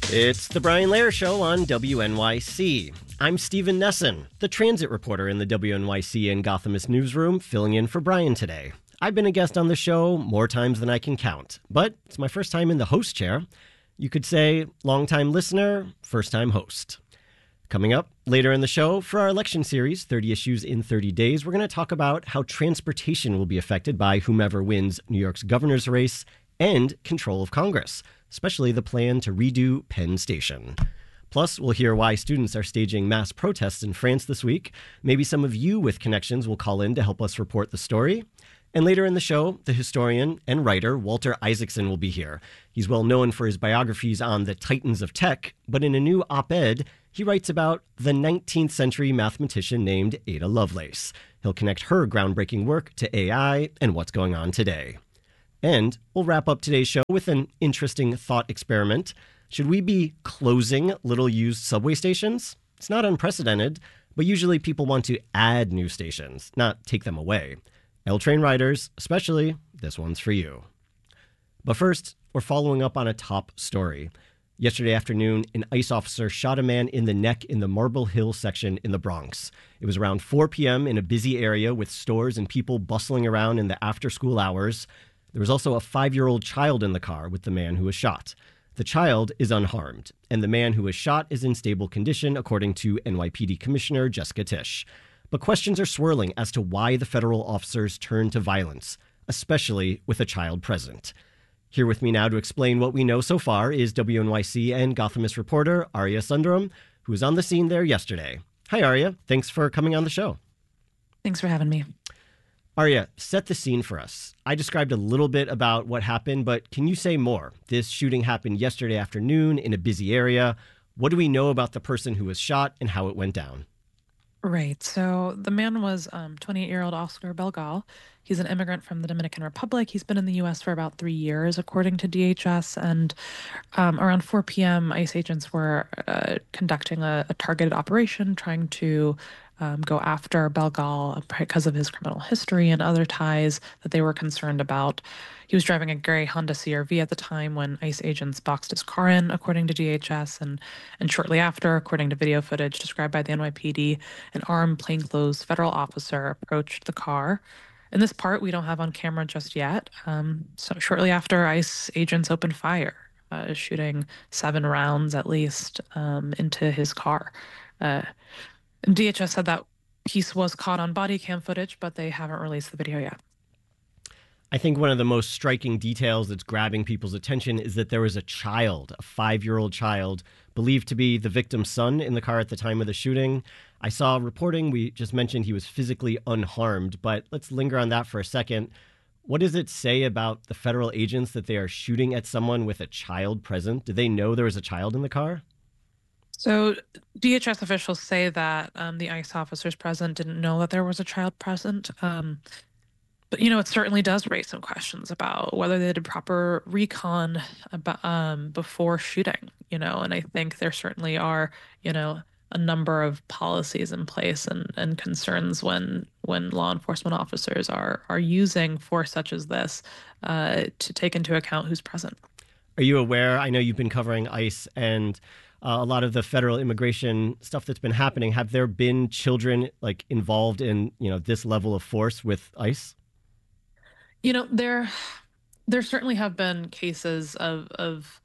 It's the Brian Lehrer Show on WNYC. I'm Stephen Nesson, the transit reporter in the WNYC and Gothamist newsroom, filling in for Brian today. I've been a guest on the show more times than I can count, but it's my first time in the host chair. You could say long-time listener, first-time host. Coming up later in the show, for our election series, 30 Issues in 30 Days, we're going to talk about how transportation will be affected by whomever wins New York's governor's race and control of Congress, especially the plan to redo Penn Station. Plus, we'll hear why students are staging mass protests in France this week. Maybe some of you with connections will call in to help us report the story. And later in the show, the historian and writer Walter Isaacson will be here. He's well known for his biographies on the titans of tech, but in a new op-ed, he writes about the 19th century mathematician named Ada Lovelace. He'll connect her groundbreaking work to AI and what's going on today. And we'll wrap up today's show with an interesting thought experiment. Should we be closing little-used subway stations? It's not unprecedented, but usually people want to add new stations, not take them away. L-Train riders, especially, this one's for you. But first, we're following up on a top story. Yesterday afternoon, an ICE officer shot a man in the neck in the Marble Hill section in the Bronx. It was around 4 p.m. in a busy area with stores and people bustling around in the after-school hours. There was also a 5-year-old child in the car with the man who was shot. The child is unharmed, and the man who was shot is in stable condition, according to NYPD Commissioner Jessica Tisch. But questions are swirling as to why the federal officers turned to violence, especially with a child present. Here with me now to explain what we know so far is WNYC and Gothamist reporter Arya Sundaram, who was on the scene there yesterday. Hi, Arya. Thanks for coming on the show. Thanks for having me. Arya, set the scene for us. I described a little bit about what happened, but can you say more? This shooting happened yesterday afternoon in a busy area. What do we know about the person who was shot and how it went down? Right. So the man was 28-year-old Oscar Belgal. He's an immigrant from the Dominican Republic. He's been in the U.S. for about 3 years, according to DHS. And around 4 p.m., ICE agents were conducting a targeted operation, trying to go after Belgal because of his criminal history and other ties that they were concerned about. He was driving a gray Honda CR-V at the time when ICE agents boxed his car in, according to DHS, and shortly after, according to video footage described by the NYPD, an armed plainclothes federal officer approached the car. In this part, we don't have on camera just yet. So shortly after, ICE agents opened fire, shooting 7 rounds at least into his car. DHS said that piece was caught on body cam footage, but they haven't released the video yet. I think one of the most striking details that's grabbing people's attention is that there was a child, a 5-year-old child, believed to be the victim's son in the car at the time of the shooting. I saw reporting, we just mentioned he was physically unharmed, but let's linger on that for a second. What does it say about the federal agents that they are shooting at someone with a child present? Did they know there was a child in the car? So DHS officials say that the ICE officers present didn't know that there was a child present. But, it certainly does raise some questions about whether they did proper recon before shooting, and I think there certainly are, a number of policies in place and concerns when law enforcement officers are using force such as this to take into account who's present. Are you aware? I know you've been covering ICE and a lot of the federal immigration stuff that's been happening. Have there been children involved in, this level of force with ICE? There certainly have been cases of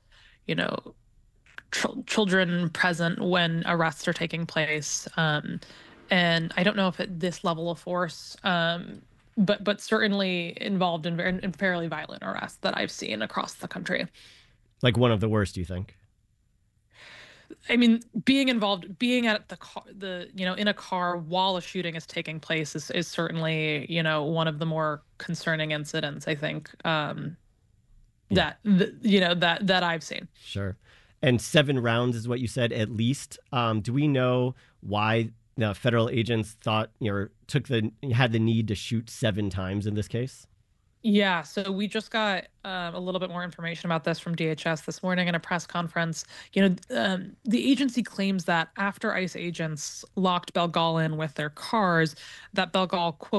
children present when arrests are taking place. And I don't know if at this level of force, but certainly involved in fairly violent arrests that I've seen across the country. Like one of the worst, do you think? I mean, being at the car, in a car while a shooting is taking place is certainly, one of the more concerning incidents, I think, that I've seen. Sure. And 7 rounds is what you said, at least. Do we know why the federal agents thought, had the need to shoot 7 times in this case? Yeah, so we just got a little bit more information about this from DHS this morning in a press conference. The agency claims that after ICE agents locked Belgal in with their cars, that Belgal, quote,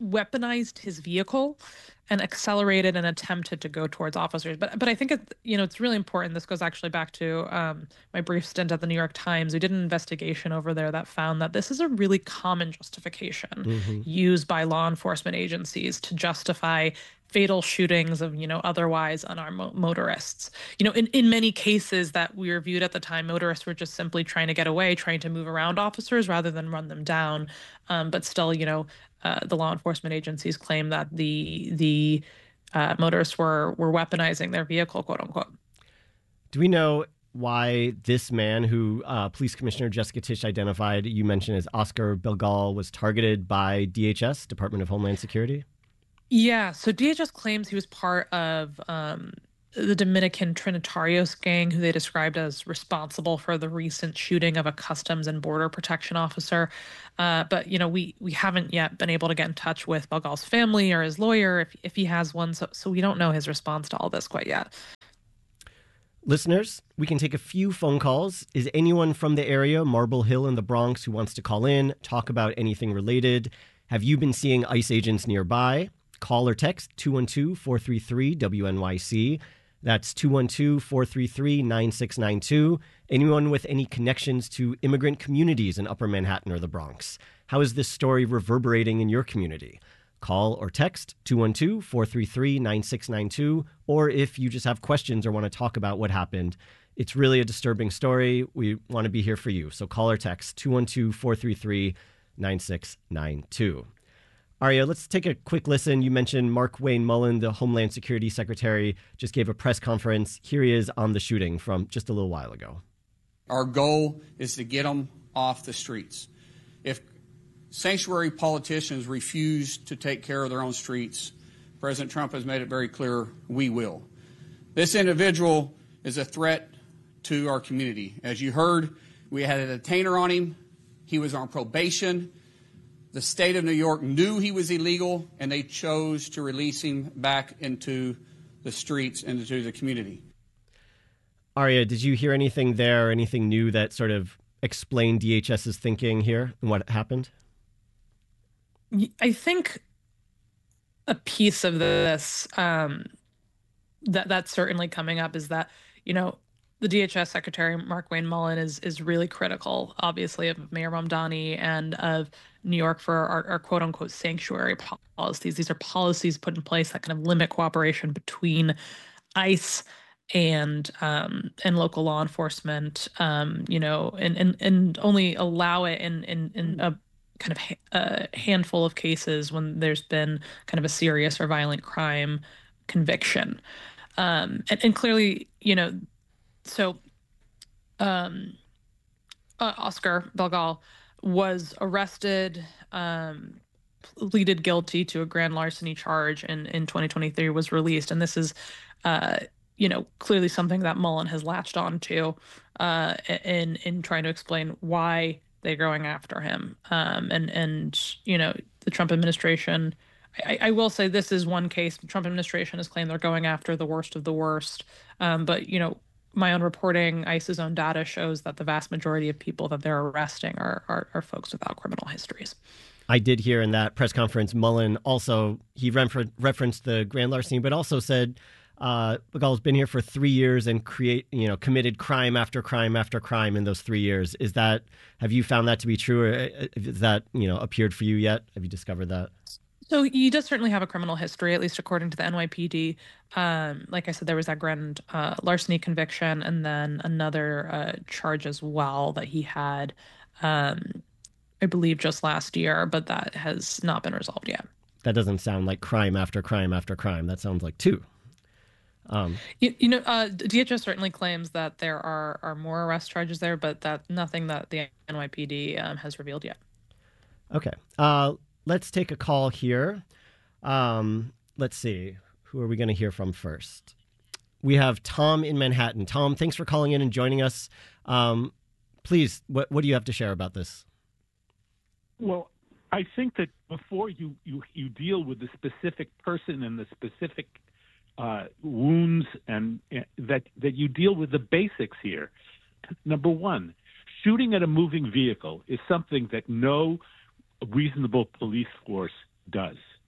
weaponized his vehicle and accelerated and attempted to go towards officers. But I think it's really important. This goes actually back to my brief stint at the New York Times. We did an investigation over there that found that this is a really common justification used by law enforcement agencies to justify fatal shootings of otherwise unarmed motorists. In many cases that we reviewed at the time, motorists were just simply trying to get away, trying to move around officers rather than run them down. But still, the law enforcement agencies claim that the motorists were weaponizing their vehicle, quote unquote. Do we know why this man, who Police Commissioner Jessica Tisch identified, you mentioned as Oscar Belgal, was targeted by DHS, Department of Homeland Security? Yeah, so DHS claims he was part of the Dominican Trinitarios gang, who they described as responsible for the recent shooting of a Customs and Border Protection officer. But we haven't yet been able to get in touch with Belgal's family or his lawyer if he has one. So we don't know his response to all this quite yet. Listeners, we can take a few phone calls. Is anyone from the area, Marble Hill in the Bronx, who wants to call in, talk about anything related? Have you been seeing ICE agents nearby? Call or text 212-433-WNYC. That's 212-433-9692. Anyone with any connections to immigrant communities in Upper Manhattan or the Bronx? How is this story reverberating in your community? Call or text 212-433-9692. Or if you just have questions or want to talk about what happened, it's really a disturbing story. We want to be here for you. So call or text 212-433-9692. Aria, let's take a quick listen. You mentioned Mark Wayne Mullen, the Homeland Security Secretary, just gave a press conference. Here he is on the shooting from just a little while ago. Our goal is to get them off the streets. If sanctuary politicians refuse to take care of their own streets, President Trump has made it very clear we will. This individual is a threat to our community. As you heard, we had a detainer on him. He was on probation. The state of New York knew he was illegal, and they chose to release him back into the streets and into the community. Aria, did you hear anything there, anything new that sort of explained DHS's thinking here and what happened? I think a piece of this that's certainly coming up is that, the DHS Secretary, Mark Wayne Mullen, is really critical, obviously, of Mayor Mamdani and of New York for our quote unquote sanctuary policies. These are policies put in place that kind of limit cooperation between ICE and local law enforcement, and only allow it in a kind of a handful of cases when there's been kind of a serious or violent crime conviction. And clearly, so Oscar Belgal was arrested, pleaded guilty to a grand larceny charge in 2023, was released. And this is, clearly something that Mullen has latched on to in trying to explain why they're going after him. And the Trump administration, I will say this is one case. The Trump administration has claimed they're going after the worst of the worst. But my own reporting, ICE's own data shows that the vast majority of people that they're arresting are folks without criminal histories. I did hear in that press conference, Mullen also, he referenced the grand larceny, but also said Belgal's been here for 3 years and committed crime after crime after crime in those 3 years. Have you found that to be true, or is that, appeared for you yet? Have you discovered that? So he does certainly have a criminal history, at least according to the NYPD. Like I said, there was that grand larceny conviction and then another charge as well that he had, I believe, just last year, but that has not been resolved yet. That doesn't sound like crime after crime after crime. That sounds like two. DHS certainly claims that there are more arrest charges there, but that nothing that the NYPD has revealed yet. Okay. Let's take a call here. Let's see. Who are we going to hear from first? We have Tom in Manhattan. Tom, thanks for calling in and joining us. Please, what do you have to share about this? Well, I think that before you deal with the specific person and the specific wounds, and that you deal with the basics here. Number one, shooting at a moving vehicle is something that no reasonable police force does.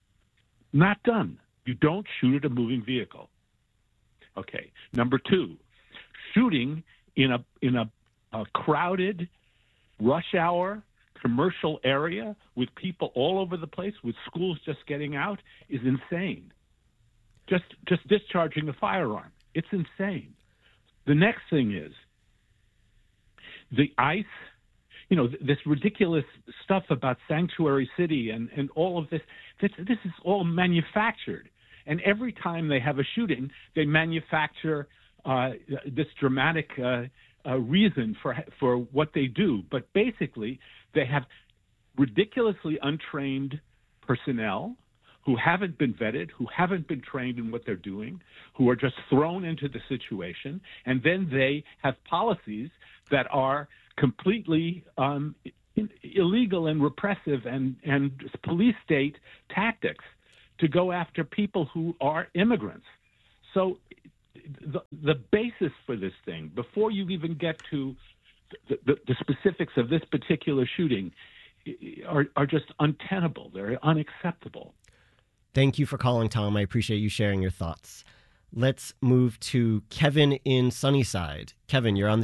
Not done. You don't shoot at a moving vehicle. Okay. Number two, shooting in a crowded, rush hour commercial area with people all over the place, with schools just getting out, is insane. Just discharging a firearm. It's insane. The next thing is the ICE, this ridiculous stuff about sanctuary city and all of this. This is all manufactured. And every time they have a shooting, they manufacture this dramatic reason for what they do. But basically, they have ridiculously untrained personnel who haven't been vetted, who haven't been trained in what they're doing, who are just thrown into the situation, and then they have policies that are completely illegal and repressive and police state tactics to go after people who are immigrants. So the basis for this thing, before you even get to the specifics of this particular shooting, are just untenable. They're unacceptable. Thank you for calling, Tom. I appreciate you sharing your thoughts. Let's move to Kevin in Sunnyside. Kevin, you're on the